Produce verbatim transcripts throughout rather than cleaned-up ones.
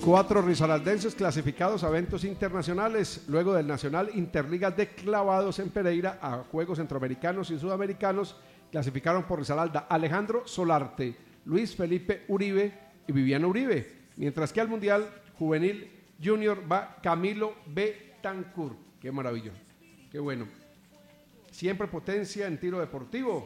Cuatro risaraldenses clasificados a eventos internacionales luego del Nacional Interligas de Clavados en Pereira a Juegos Centroamericanos y Sudamericanos. Clasificaron por Risaralda Alejandro Solarte, Luis Felipe Uribe y Viviano Uribe, mientras que al Mundial Juvenil Junior va Camilo Betancur. Qué maravilla, qué bueno. Siempre potencia en tiro deportivo.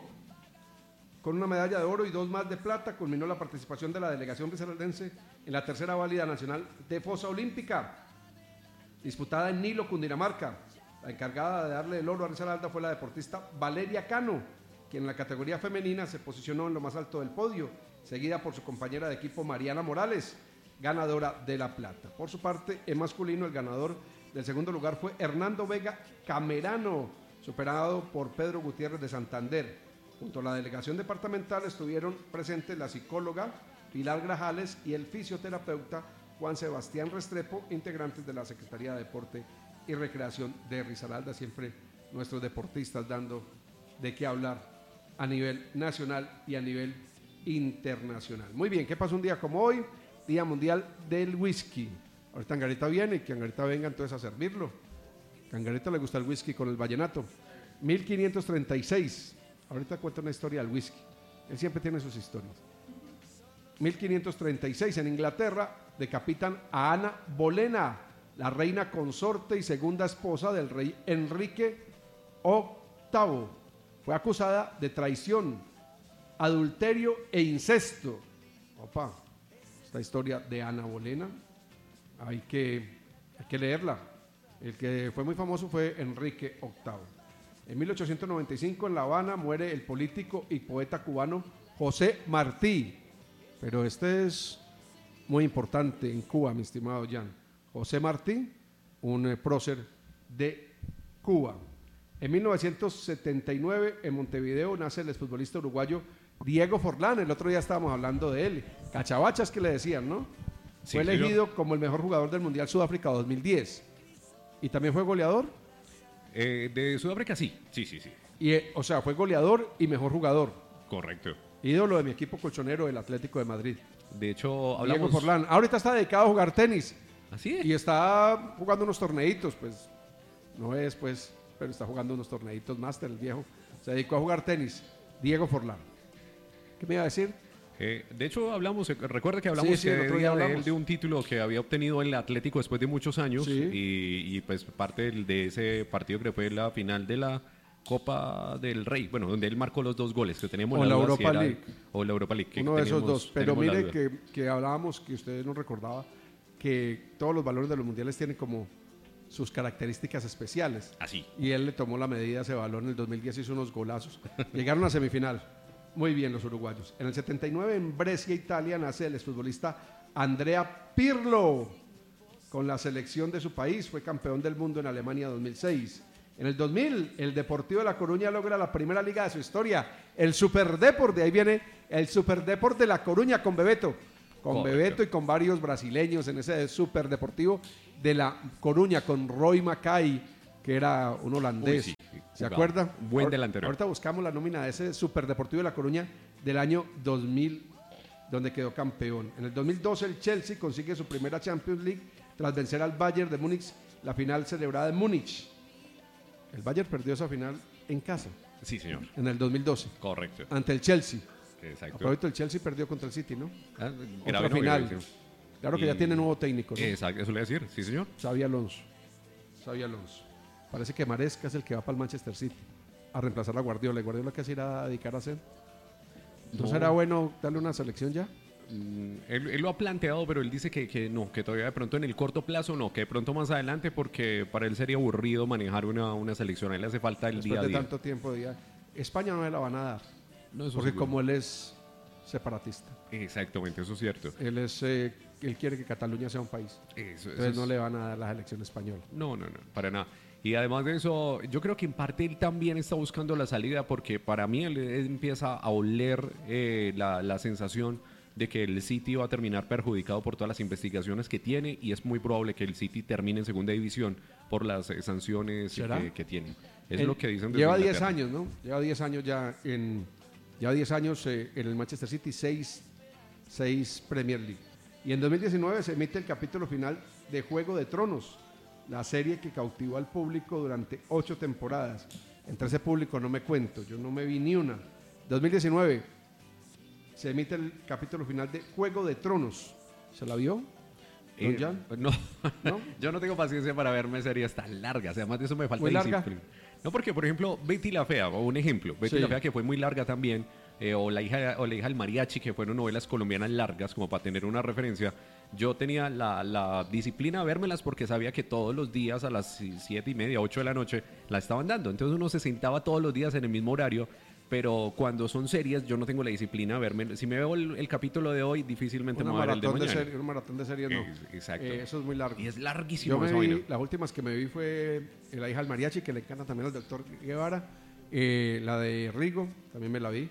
Con una medalla de oro y dos más de plata, culminó la participación de la delegación risaraldense en la tercera válida nacional de fosa olímpica, disputada en Nilo, Cundinamarca. La encargada de darle el oro a Risaralda fue la deportista Valeria Cano, quien en la categoría femenina se posicionó en lo más alto del podio, seguida por su compañera de equipo Mariana Morales, ganadora de la plata. Por su parte, en masculino, el ganador del segundo lugar fue Hernando Vega Camerano, superado por Pedro Gutiérrez de Santander. Junto a la delegación departamental estuvieron presentes la psicóloga Pilar Grajales y el fisioterapeuta Juan Sebastián Restrepo, integrantes de la Secretaría de Deporte y Recreación de Risaralda. Siempre nuestros deportistas dando de qué hablar a nivel nacional y a nivel internacional. Muy bien, ¿qué pasa un día como hoy? Día Mundial del Whisky. Ahorita Angarita viene y que Angarita venga entonces a servirlo. A Angarita le gusta el whisky con el vallenato. mil quinientos treinta y seis. Ahorita cuenta una historia del whisky. Él siempre tiene sus historias. mil quinientos treinta y seis, en Inglaterra, decapitan a Ana Bolena, la reina consorte y segunda esposa del rey Enrique octavo. Fue acusada de traición, adulterio e incesto. Opa, esta historia de Ana Bolena hay que, hay que leerla. El que fue muy famoso fue Enrique octavo. En mil ochocientos noventa y cinco, en La Habana, muere el político y poeta cubano José Martí. Pero este es muy importante en Cuba, mi estimado Jan. José Martí, un eh, prócer de Cuba. En mil novecientos setenta y nueve, en Montevideo, nace el exfutbolista uruguayo Diego Forlán. El otro día estábamos hablando de él. Cachabachas que le decían, ¿no? Sí, fue elegido como el mejor jugador del Mundial Sudáfrica dos mil diez. ¿Y también fue goleador? Eh, de Sudáfrica sí, sí, sí, sí. Y, eh, o sea, fue goleador y mejor jugador. Correcto. Ídolo de mi equipo colchonero, el Atlético de Madrid. De hecho, hablamos... Diego Forlán. Ahorita está dedicado a jugar tenis. ¿Así es? Y está jugando unos torneitos, pues, no es, pues, pero está jugando unos torneitos máster, el viejo. Se dedicó a jugar tenis. Diego Forlán. ¿Qué me iba a decir? Eh, de hecho, hablamos, recuerda que hablamos, sí, sí, que día de, él, de un título que había obtenido el Atlético después de muchos años, sí. y, y pues parte de ese partido que fue la final de la Copa del Rey, bueno, donde él marcó los dos goles que teníamos o la, la Europa si era, League. O la Europa League. Que Uno de esos teníamos, dos, pero mire que, que hablábamos, que usted nos recordaba, que todos los valores de los mundiales tienen como sus características especiales. Así. Y él le tomó la medida a ese balón en el dos mil diez, hizo unos golazos. Llegaron a semifinal. Muy bien los uruguayos. En el setenta y nueve, en Brescia, Italia, nace el exfutbolista Andrea Pirlo. Con la selección de su país fue campeón del mundo en Alemania dos mil seis. En el dos mil, el Deportivo de La Coruña logra la primera liga de su historia, el Superdeport. De ahí viene el Superdeport de La Coruña con Bebeto. Con Correcto. Bebeto y con varios brasileños en ese Superdeportivo de La Coruña, con Roy Mackay, que era un holandés. Uy, sí. ¿Se acuerda? Buen delantero. Ahorita buscamos la nómina de ese Superdeportivo de La Coruña del año dos mil, donde quedó campeón. En el dos mil doce, el Chelsea consigue su primera Champions League tras vencer al Bayern de Múnich, la final celebrada en Múnich. El Bayern perdió esa final en casa. Sí, señor. En el dos mil doce. Correcto. Ante el Chelsea. Exacto. Ahorita el Chelsea perdió contra el City, ¿no? Ah, Otra final. No, claro que y... ya tiene nuevo técnico, ¿no? Exacto, eso le voy a decir. Sí, señor. Xabi Alonso. Xabi Alonso. Parece que Maresca es el que va para el Manchester City a reemplazar a Guardiola. ¿Y Guardiola qué se irá a dedicar a hacer? ¿No, ¿No será bueno darle una selección ya? Mm, él, él lo ha planteado, pero él dice que, que no, que todavía de pronto en el corto plazo no, que de pronto más adelante, porque para él sería aburrido manejar una, una selección. A él le hace falta el Después día a día. Después de tanto tiempo de día. España no me la van a dar. No, eso porque seguro. Como él es separatista. Exactamente, eso es cierto. Él es eh, él quiere que Cataluña sea un país. Eso, Entonces eso no es... le van a dar la selección española. No, no, no, para nada. Y además de eso, yo creo que en parte él también está buscando la salida, porque para mí él, él empieza a oler eh, la, la sensación de que el City va a terminar perjudicado por todas las investigaciones que tiene, y es muy probable que el City termine en segunda división por las eh, sanciones que, que tiene. Es el, lo que dicen. Lleva diez años, ¿no? Lleva diez años ya en... Lleva diez años eh, en el Manchester City, seis Premier League. Y en dos mil diecinueve se emite el capítulo final de Juego de Tronos, la serie que cautivó al público durante ocho temporadas. Entre ese público no me cuento, yo no me vi ni una. dos mil diecinueve se emite el capítulo final de Juego de Tronos. ¿Se la vio? Eh, Jan? no, ¿No? Yo no tengo paciencia para verme series tan largas. Además de eso me falta ¿Muy larga? disciplina. No, porque por ejemplo, Betty la Fea, o un ejemplo, Betty Sí. la Fea que fue muy larga también, eh, o, la hija, o La hija del mariachi, que fueron novelas colombianas largas, como para tener una referencia. Yo tenía la, la disciplina de vérmelas porque sabía que todos los días a las siete y media, ocho de la noche la estaban dando. Entonces uno se sentaba todos los días en el mismo horario. Pero cuando son series, yo no tengo la disciplina de verme. Si me veo el, el capítulo de hoy, difícilmente Una me voy a ver el de maratón de, mañana. serie, una maratón de series no. Ex- exacto. Eh, eso es muy largo. Y es larguísimo Yo me esa vi, vaina. las últimas que me vi fue La hija del mariachi, que le encanta también al doctor Guevara. Eh, la de Rigo, también me la vi.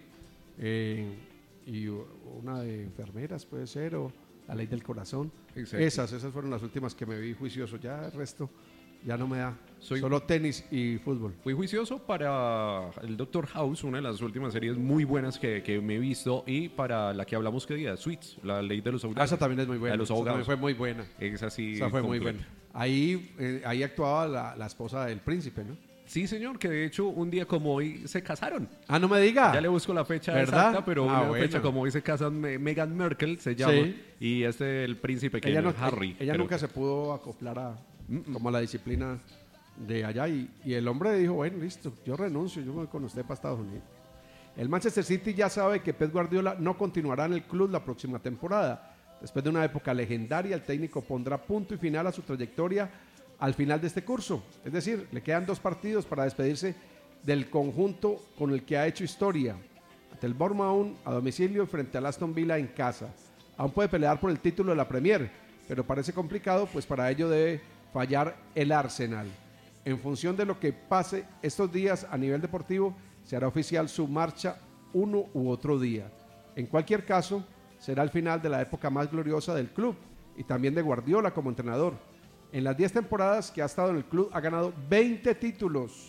Eh, y una de enfermeras puede ser, o La ley del corazón. Exacto. Esas, esas fueron las últimas que me vi juicioso. Ya el resto ya no me da. Soy- Solo tenis y fútbol. Fui juicioso para el Doctor House, una de las últimas series muy buenas que, que me he visto, y para la que hablamos que día, Suits, la ley de los Ah, abogados. esa también es muy La buena. de los Esa también abogados. fue muy buena. Es así. Esa fue muy completa. buena. Ahí, eh, ahí actuaba la, la esposa del príncipe, ¿no? Sí, señor, que de hecho un día como hoy se casaron. Ah, no me diga. Ya le busco la fecha ¿Verdad? exacta, pero Ah, una bueno. fecha como hoy se casan Me- Meghan Merkel, se llama, Sí. y este el príncipe que ella no, es Harry. ella pero- nunca se pudo acoplar a como a la disciplina de allá y, y el hombre dijo, bueno, listo, yo renuncio, yo me voy con usted para Estados Unidos. El Manchester City ya sabe que Pep Guardiola no continuará en el club la próxima temporada. Después de una época legendaria, el técnico pondrá punto y final a su trayectoria al final de este curso. Es decir, le quedan dos partidos para despedirse del conjunto con el que ha hecho historia. Ante el Bournemouth a domicilio frente al Aston Villa en casa. Aún puede pelear por el título de la Premier, pero parece complicado, pues para ello debe fallar el Arsenal. En función de lo que pase estos días a nivel deportivo, se hará oficial su marcha uno u otro día. En cualquier caso, será el final de la época más gloriosa del club y también de Guardiola como entrenador. En las diez temporadas que ha estado en el club ha ganado veinte títulos,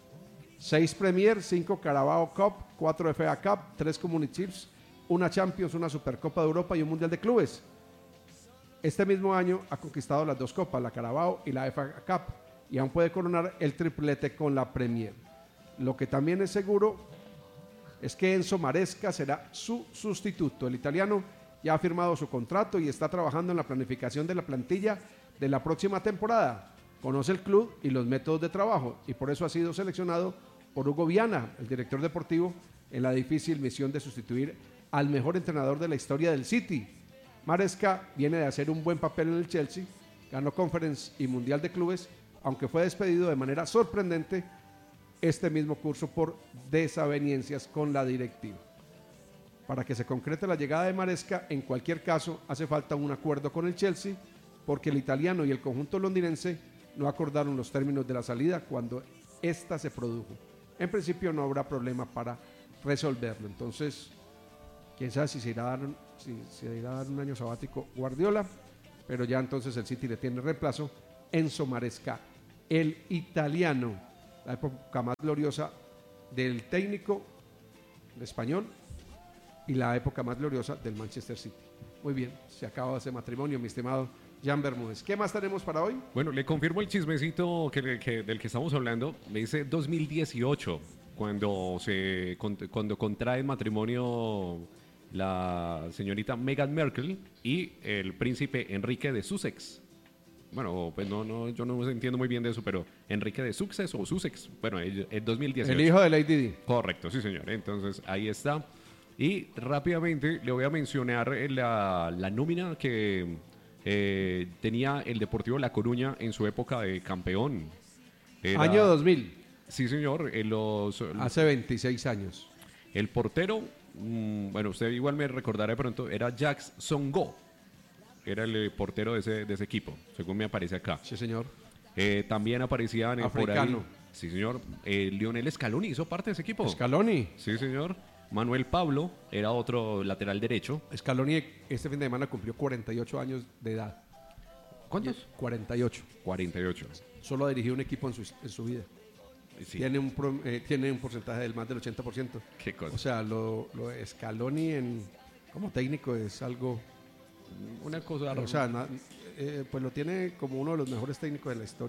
seis Premier, cinco Carabao Cup, cuatro F A Cup, tres Community Shields, una Champions, una Supercopa de Europa y un Mundial de Clubes. Este mismo año ha conquistado las dos copas, la Carabao y la F A Cup, y aún puede coronar el triplete con la Premier. Lo que también es seguro es que Enzo Maresca será su sustituto. El italiano ya ha firmado su contrato y está trabajando en la planificación de la plantilla de la próxima temporada. Conoce el club y los métodos de trabajo y por eso ha sido seleccionado por Hugo Viana, el director deportivo, en la difícil misión de sustituir al mejor entrenador de la historia del City. Maresca viene de hacer un buen papel en el Chelsea, ganó Conference y Mundial de Clubes, aunque fue despedido de manera sorprendente este mismo curso por desavenencias con la directiva. Para que se concrete la llegada de Maresca, en cualquier caso, hace falta un acuerdo con el Chelsea, porque el italiano y el conjunto londinense no acordaron los términos de la salida cuando ésta se produjo. En principio no habrá problema para resolverlo. Entonces, quién sabe si se irá a dar un, si se irá a dar un año sabático Guardiola, pero ya entonces el City le tiene reemplazo Enzo Maresca, el italiano, la época más gloriosa del técnico el español y la época más gloriosa del Manchester City. Muy bien, se acaba ese matrimonio, mi estimado Jan Bermúdez. ¿Qué más tenemos para hoy? Bueno, le confirmo el chismecito que, que- del que estamos hablando. Me dice dos mil dieciocho, cuando, se, cont- cuando contrae matrimonio la señorita Meghan Merkel y el príncipe Enrique de Sussex. Bueno, pues no, no, yo no entiendo muy bien de eso, pero Enrique de Sussex o Sussex, bueno, el, el dos mil dieciocho. El hijo de Lady Di. Correcto, sí señor. Entonces ahí está. Y rápidamente le voy a mencionar eh, la, la nómina que eh, tenía el Deportivo La Coruña en su época de campeón. Era- Año dos mil, Sí señor. eh, los, hace veintiséis años. el portero, mm, bueno, usted igual me recordará de pronto, era Jacques Songo. Era el eh, portero de ese, de ese equipo, según me aparece acá. Sí, señor. Eh, también aparecían eh, por ahí. Africano. Sí señor. Eh, Lionel Scaloni hizo parte de ese equipo. Scaloni. Sí, señor. Manuel Pablo era otro lateral derecho. Scaloni este fin de semana cumplió cuarenta y ocho años de edad. ¿Cuántos? cuarenta y ocho. cuarenta y ocho. Solo ha dirigido un equipo en su, en su vida. Sí. Tiene, un, pro- eh, tiene un porcentaje del más del ochenta por ciento. Qué cosa. O sea, lo, lo de Scaloni en, como técnico es algo Una cosa... O sea, na- eh, pues lo tiene como uno de los mejores técnicos de la historia.